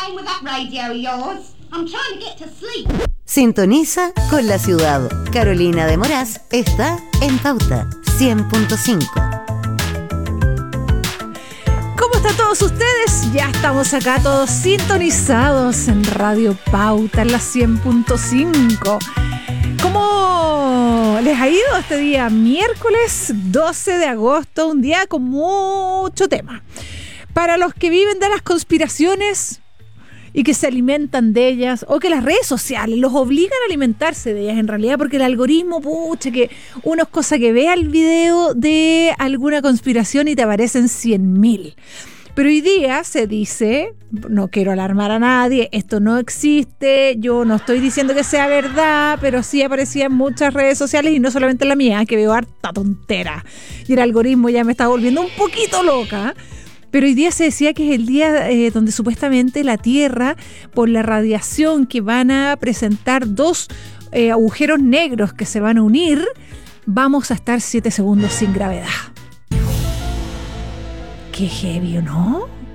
playing with that radio of yours. I'm trying to get to sleep. Sintoniza con la ciudad. Carolina de Moraz está en Pauta 100.5. ¿Cómo están todos ustedes? Ya estamos acá todos sintonizados en Radio Pauta en la 100.5. ¿Cómo les ha ido este día? Miércoles 12 de agosto, un día con mucho tema. Para los que viven de las conspiraciones y que se alimentan de ellas, o que las redes sociales los obligan a alimentarse de ellas en realidad, porque el algoritmo, pucha, que uno es cosa que vea el video de alguna conspiración y te aparecen 100.000. Pero hoy día se dice, no quiero alarmar a nadie, esto no existe, yo no estoy diciendo que sea verdad, pero sí aparecía en muchas redes sociales y no solamente en la mía, que veo harta tontera. Y el algoritmo ya me está volviendo un poquito loca. Pero hoy día se decía que es el día donde supuestamente la Tierra, por la radiación que van a presentar dos agujeros negros que se van a unir, vamos a estar 7 segundos sin gravedad. Qué heavy, ¿no?